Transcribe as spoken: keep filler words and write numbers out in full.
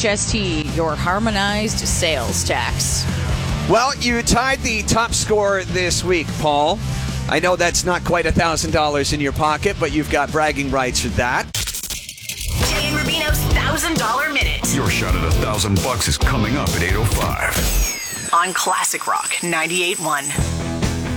H S T, your harmonized sales tax. Well, you tied the top score this week, Paul. I know that's not quite one thousand dollars in your pocket, but you've got bragging rights for that. Jay and Rubino's one thousand dollars Minute. Your shot at a thousand bucks is coming up at eight oh five. On Classic Rock ninety-eight point one.